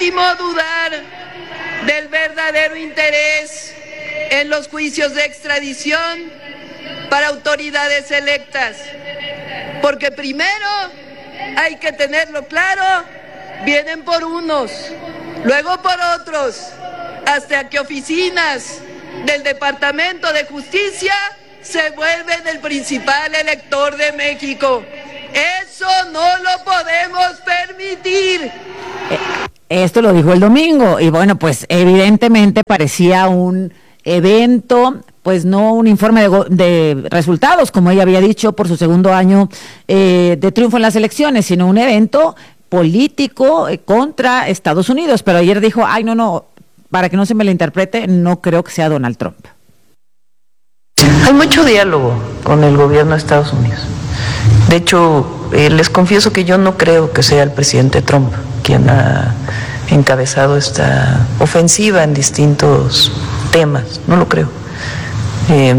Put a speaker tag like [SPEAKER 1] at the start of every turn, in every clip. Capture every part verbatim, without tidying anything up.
[SPEAKER 1] legítimo dudar del verdadero interés en los juicios de extradición para autoridades electas, porque primero hay que tenerlo claro, vienen por unos, luego por otros, hasta que oficinas del Departamento de Justicia se vuelven el principal elector de México. Eso no lo podemos permitir.
[SPEAKER 2] Esto lo dijo el domingo y bueno, pues evidentemente parecía un evento, pues no un informe de, de resultados, como ella había dicho, por su segundo año eh, de triunfo en las elecciones, sino un evento político eh, contra Estados Unidos. Pero ayer dijo, ay, no, no, para que no se me le interprete, no creo que sea Donald Trump.
[SPEAKER 3] Hay mucho diálogo con el gobierno de Estados Unidos. De hecho, eh, les confieso que yo no creo que sea el presidente Trump quien ha encabezado esta ofensiva en distintos temas, no lo creo. Eh,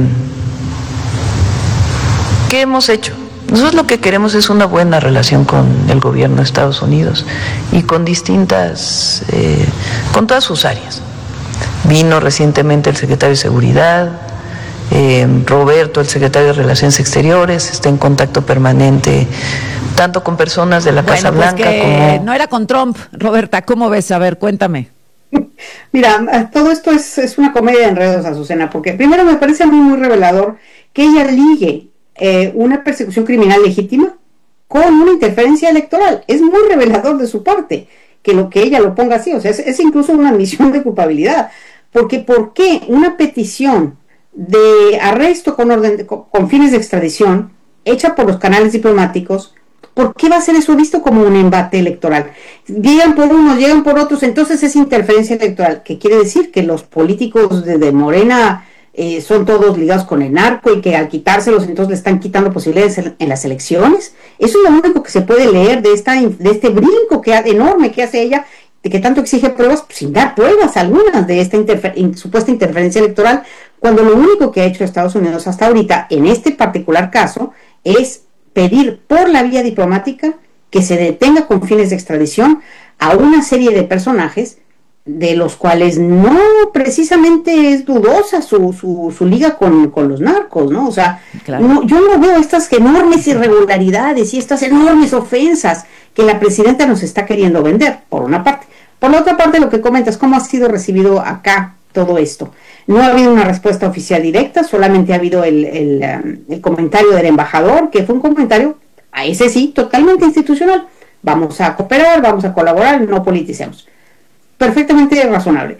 [SPEAKER 3] ¿Qué hemos hecho? Nosotros lo que queremos es una buena relación con el gobierno de Estados Unidos y con distintas, eh, con todas sus áreas. Vino recientemente el secretario de Seguridad, eh, Roberto, el secretario de Relaciones Exteriores, está en contacto permanente tanto con personas de la Casa
[SPEAKER 2] bueno, pues
[SPEAKER 3] Blanca
[SPEAKER 2] que
[SPEAKER 3] como...
[SPEAKER 2] no era con Trump. Roberta, ¿cómo ves? A ver, cuéntame.
[SPEAKER 4] Mira, todo esto es, es una comedia de enredos, Azucena, porque primero me parece a mí muy revelador que ella ligue eh, una persecución criminal legítima con una interferencia electoral. Es muy revelador de su parte que lo que ella lo ponga así, o sea, es, es incluso una admisión de culpabilidad, porque ¿por qué una petición de arresto con orden de, con, con fines de extradición hecha por los canales diplomáticos? ¿Por qué va a ser eso visto como un embate electoral? Llegan por unos, llegan por otros, entonces es interferencia electoral. ¿Qué quiere decir? Que los políticos de, de Morena eh, son todos ligados con el narco y que al quitárselos entonces le están quitando posibilidades en, en las elecciones. Eso es lo único que se puede leer de, esta, de este brinco que, enorme que hace ella, de que tanto exige pruebas, pues, sin dar pruebas algunas de esta interfer- in, supuesta interferencia electoral, cuando lo único que ha hecho Estados Unidos hasta ahorita, en este particular caso, es pedir por la vía diplomática que se detenga con fines de extradición a una serie de personajes de los cuales no precisamente es dudosa su, su, su liga con, con los narcos, ¿no? O sea, claro. no, yo no veo estas enormes irregularidades y estas enormes ofensas que la presidenta nos está queriendo vender, por una parte. Por la otra parte, lo que comentas, ¿cómo ha sido recibido acá todo esto? No ha habido una respuesta oficial directa, solamente ha habido el, el, el comentario del embajador, que fue un comentario, a ese sí, totalmente institucional. Vamos a cooperar, vamos a colaborar, no politicemos. Perfectamente razonable.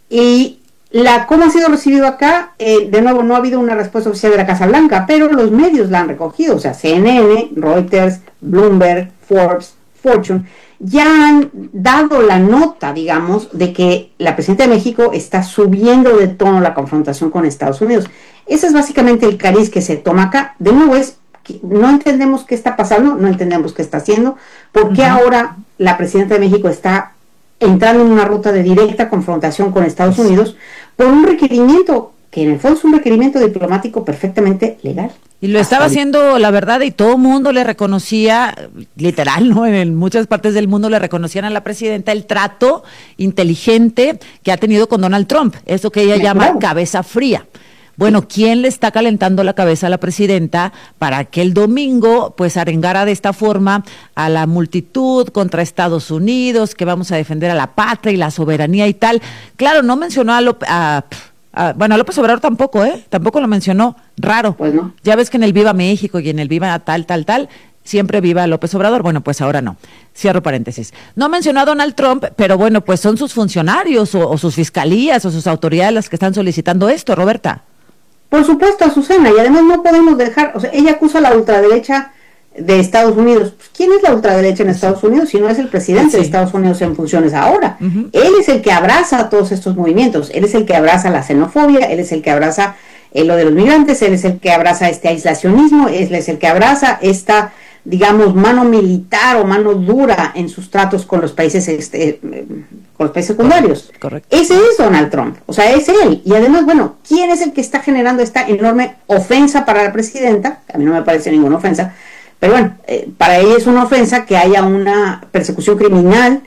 [SPEAKER 4] Y la cómo ha sido recibido acá, eh, de nuevo, no ha habido una respuesta oficial de la Casa Blanca, pero los medios la han recogido, o sea, C N N, Reuters, Bloomberg, Forbes, Fortune, ya han dado la nota, digamos, de que la presidenta de México está subiendo de tono la confrontación con Estados Unidos. Ese es básicamente el cariz que se toma acá. De nuevo es, que no entendemos qué está pasando, no entendemos qué está haciendo, por qué uh-huh. ahora la presidenta de México está entrando en una ruta de directa confrontación con Estados Unidos por un requerimiento que en el fondo es un requerimiento diplomático perfectamente legal.
[SPEAKER 2] Y lo estaba haciendo, la verdad, y todo el mundo le reconocía, literal, ¿no? En muchas partes del mundo le reconocían a la presidenta el trato inteligente que ha tenido con Donald Trump, eso que ella llama claro. cabeza fría. Bueno, ¿quién le está calentando la cabeza a la presidenta para que el domingo pues arengara de esta forma a la multitud contra Estados Unidos, que vamos a defender a la patria y la soberanía y tal? Claro, no mencionó a, López, a, a bueno, a López Obrador tampoco, ¿eh? Tampoco lo mencionó, raro.
[SPEAKER 4] Pues no.
[SPEAKER 2] Ya ves que en el Viva México y en el Viva tal, tal, tal, siempre viva López Obrador. Bueno, pues ahora no. Cierro paréntesis. No mencionó a Donald Trump, pero bueno, pues son sus funcionarios o, o sus fiscalías o sus autoridades las que están solicitando esto, Roberta.
[SPEAKER 4] Por supuesto, Azucena, y además no podemos dejar, o sea, ella acusa a la ultraderecha de Estados Unidos. Pues, ¿quién es la ultraderecha en Estados Unidos si no es el presidente sí. de Estados Unidos en funciones ahora? Uh-huh. Él es el que abraza todos estos movimientos, él es el que abraza la xenofobia, él es el que abraza eh, lo de los migrantes, él es el que abraza este aislacionismo, él es el que abraza esta, digamos, mano militar o mano dura en sus tratos con los países este, con los países secundarios.
[SPEAKER 2] Correcto.
[SPEAKER 4] Ese es Donald Trump, o sea, es él. Y además, bueno, ¿quién es el que está generando esta enorme ofensa para la presidenta? A mí no me parece ninguna ofensa, pero bueno, eh, para ella es una ofensa que haya una persecución criminal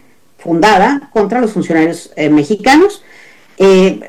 [SPEAKER 4] fundada contra los funcionarios eh, mexicanos. Eh,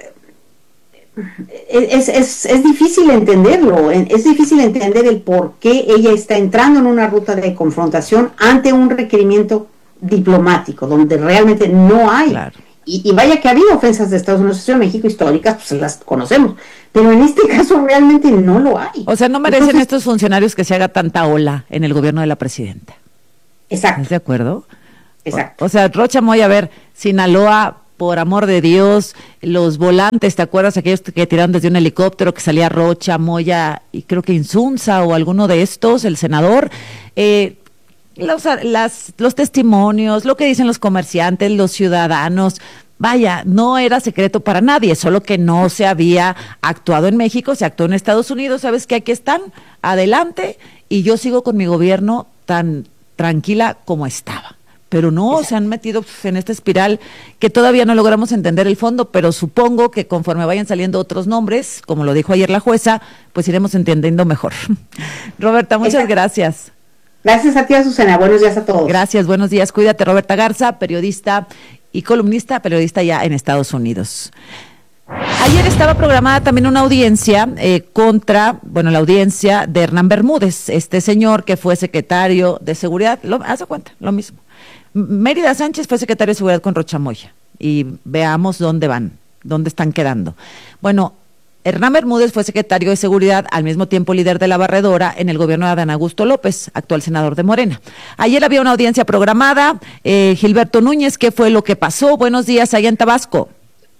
[SPEAKER 4] es, es, es difícil entenderlo, es difícil entender el por qué ella está entrando en una ruta de confrontación ante un requerimiento diplomático, donde realmente no hay. Claro. Y, y vaya que ha habido ofensas de Estados Unidos en México históricas, pues las conocemos, pero en este caso realmente no lo hay.
[SPEAKER 2] O sea, no merecen Entonces, estos funcionarios que se haga tanta ola en el gobierno de la presidenta.
[SPEAKER 4] Exacto.
[SPEAKER 2] ¿Estás de acuerdo?
[SPEAKER 4] Exacto.
[SPEAKER 2] O, o sea, Rocha Moya, a ver, Sinaloa, por amor de Dios, los volantes, ¿te acuerdas? Aquellos que tiraron desde un helicóptero, que salía Rocha, Moya, y creo que Insunza o alguno de estos, el senador, eh, los, las, los testimonios, lo que dicen los comerciantes, los ciudadanos, vaya, no era secreto para nadie, solo que no se había actuado en México, se actuó en Estados Unidos, ¿sabes qué? Aquí están, adelante, y yo sigo con mi gobierno tan tranquila como estaba. Pero no, se han metido en esta espiral que todavía no logramos entender el fondo, pero supongo que conforme vayan saliendo otros nombres, como lo dijo ayer la jueza, pues iremos entendiendo mejor. Roberta, muchas Exacto. gracias.
[SPEAKER 4] Gracias a ti, Azucena. Buenos días a todos.
[SPEAKER 2] Gracias, buenos días. Cuídate, Roberta Garza, periodista y columnista, periodista ya en Estados Unidos. Ayer estaba programada también una audiencia eh, contra, bueno, la audiencia de Hernán Bermúdez, este señor que fue secretario de Seguridad, lo, haz de cuenta, lo mismo. Mérida Sánchez fue secretario de Seguridad con Rocha Moya, y veamos dónde van, dónde están quedando. Bueno, Hernán Bermúdez fue secretario de Seguridad, al mismo tiempo líder de la barredora en el gobierno de Adán Augusto López, actual senador de Morena. Ayer había una audiencia programada. eh, Gilberto Núñez, ¿qué fue lo que pasó? Buenos días allá en Tabasco.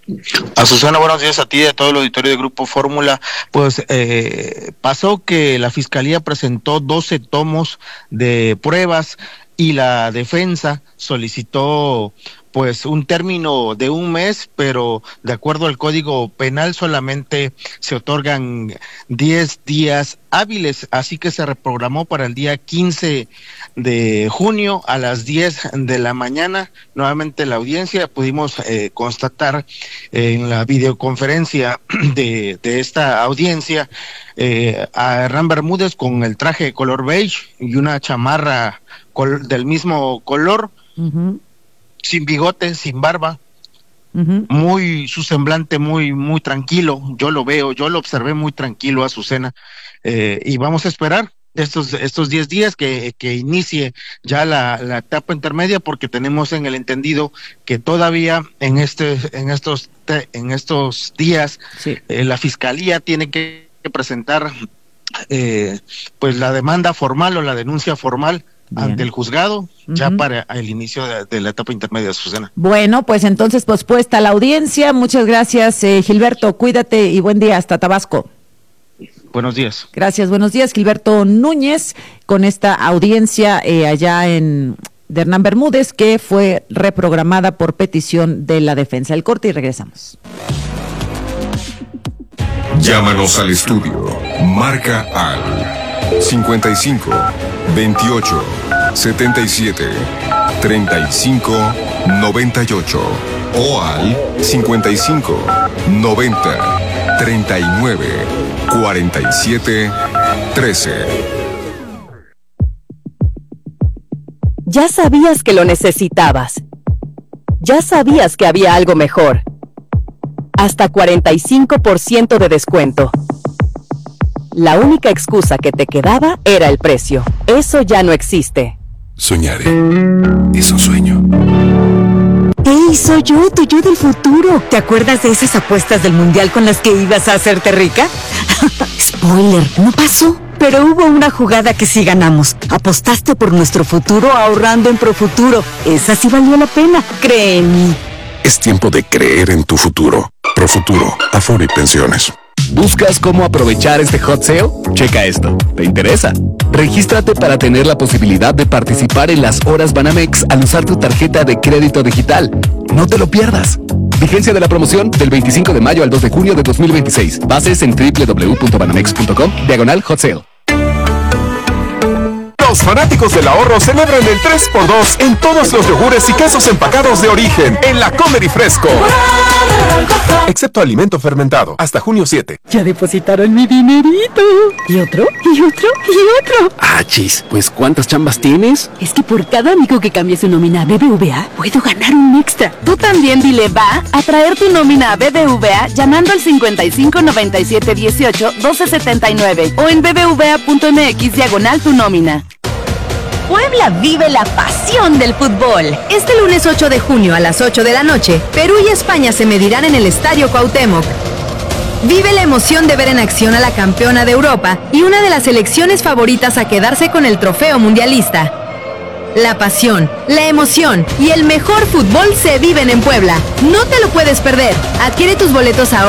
[SPEAKER 5] Azucena, buenos días a ti y a todo el auditorio de Grupo Fórmula. Pues eh, pasó que la Fiscalía presentó doce tomos de pruebas y la defensa solicitó pues un término de un mes, pero de acuerdo al Código Penal solamente se otorgan diez días hábiles, así que se reprogramó para el día quince de junio a las diez de la mañana. Nuevamente la audiencia, pudimos eh, constatar eh, en la videoconferencia de, de esta audiencia eh, a Hernán Bermúdez con el traje color beige y una chamarra col- del mismo color, uh-huh. sin bigote, sin barba, uh-huh. muy, su semblante muy, muy tranquilo. Yo lo veo, yo lo observé muy tranquilo, Azucena, eh, y vamos a esperar estos estos diez días que, que inicie ya la, la etapa intermedia, porque tenemos en el entendido que todavía en este, en estos, en estos días, sí. eh, la Fiscalía tiene que presentar eh, pues la demanda formal o la denuncia formal Bien. ante el juzgado, uh-huh. ya para el inicio de, de la etapa intermedia, Susana.
[SPEAKER 2] Bueno, pues entonces pospuesta la audiencia. Muchas gracias, eh, Gilberto. Cuídate y buen día hasta Tabasco.
[SPEAKER 5] Buenos días.
[SPEAKER 2] Gracias, buenos días, Gilberto Núñez, con esta audiencia eh, allá en de Hernán Bermúdez, que fue reprogramada por petición de la defensa. El corte y regresamos.
[SPEAKER 6] Llámanos al estudio. Marca al cincuenta y cinco, veintiocho, setenta y siete, treinta y cinco, noventa y ocho o al cincuenta y cinco, noventa, treinta y nueve, cuarenta y siete, trece.
[SPEAKER 7] Ya sabías que lo necesitabas. Ya sabías que había algo mejor. Hasta cuarenta y cinco por ciento de descuento. La única excusa que te quedaba era el precio. Eso ya no existe.
[SPEAKER 6] Soñaré. Es un sueño.
[SPEAKER 8] ¡Ey, soy yo, tu yo del futuro! ¿Te acuerdas de esas apuestas del mundial con las que ibas a hacerte rica? Spoiler, no pasó. Pero hubo una jugada que sí ganamos. Apostaste por nuestro futuro ahorrando en Profuturo. Esa sí valió la pena. Cree en mí.
[SPEAKER 6] Es tiempo de creer en tu futuro. Profuturo, Afore y Pensiones.
[SPEAKER 9] ¿Buscas cómo aprovechar este hot sale? Checa esto. ¿Te interesa? Regístrate para tener la posibilidad de participar en las horas Banamex al usar tu tarjeta de crédito digital. No te lo pierdas. Vigencia de la promoción del veinticinco de mayo al dos de junio de dos mil veintiséis. Bases en doble u doble u doble u punto banamex punto com diagonal hot sale.
[SPEAKER 10] Los fanáticos del ahorro celebran el tres por dos en todos los yogures y quesos empacados de origen en la Comer y Fresco. Excepto alimento fermentado, hasta junio siete.
[SPEAKER 8] Ya depositaron mi dinerito. ¿Y otro? ¿Y otro? ¿Y otro?
[SPEAKER 9] Ah, chis, pues ¿cuántas chambas tienes?
[SPEAKER 8] Es que por cada amigo que cambie su nómina a B B V A, puedo ganar un extra. Tú también dile va a traer tu nómina a B B V A llamando al cincuenta y cinco noventa y siete dieciocho doce setenta y nueve o en bbva.mx diagonal tu nómina.
[SPEAKER 11] Puebla vive la pasión del fútbol. Este lunes ocho de junio a las ocho de la noche, Perú y España se medirán en el Estadio Cuauhtémoc. Vive la emoción de ver en acción a la campeona de Europa y una de las selecciones favoritas a quedarse con el trofeo mundialista. La pasión, la emoción y el mejor fútbol se viven en Puebla. No te lo puedes perder. Adquiere tus boletos ahora.